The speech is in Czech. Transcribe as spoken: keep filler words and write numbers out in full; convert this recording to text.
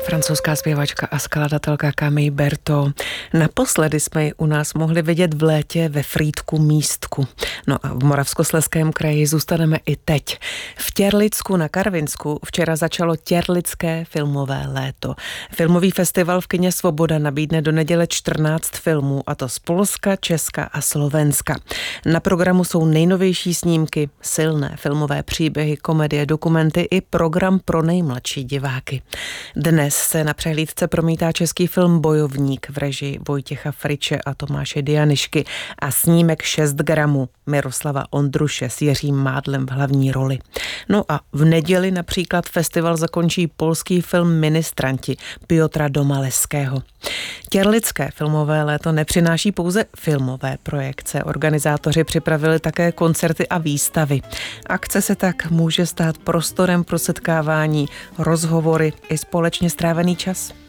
Francouzská zpěvačka a skladatelka Camille Berthaud. Naposledy jsme ji u nás mohli vidět v létě ve Frýdku Místku. No a v Moravskoslezském kraji zůstaneme i teď. V Těrlicku na Karvinsku včera začalo Těrlické filmové léto. Filmový festival v kině Svoboda nabídne do neděle čtrnáct filmů, a to z Polska, Česka a Slovenska. Na programu jsou nejnovější snímky, silné filmové příběhy, komedie, dokumenty i program pro nejmladší diváky. Dnes se na přehlídce promítá český film Bojovník v režii Vojtěcha Friče a Tomáše Dianyšky a snímek šest gramů Miroslava Ondruše s Jiřím Mádlem v hlavní roli. No a v neděli například festival zakončí polský film Ministranti Piotra Domaleského. Těrlické filmové léto nepřináší pouze filmové projekce. Organizátoři připravili také koncerty a výstavy. Akce se tak může stát prostorem pro setkávání, rozhovory i společně strávený čas.